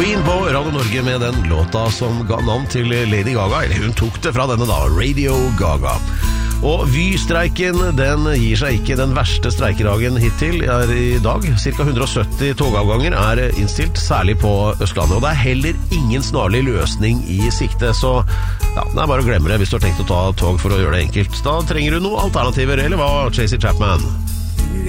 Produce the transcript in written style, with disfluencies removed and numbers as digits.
Queen på Radio Norge med den låta som ga navn til Lady Gaga, eller hun tok det fra denne da, Radio Gaga. Og Vy-streiken, den gir seg ikke. Den verste streikedagen hittil er i dag. Cirka 170 togavganger er innstilt, særlig på Østlandet. Og det er heller ingen snarlig løsning i sikte, så ja, det er bare å glemme det hvis du har tenkt å ta tog for å gjøre det enkelt. Da trenger du noen alternativer, eller hva, Tracy Chapman?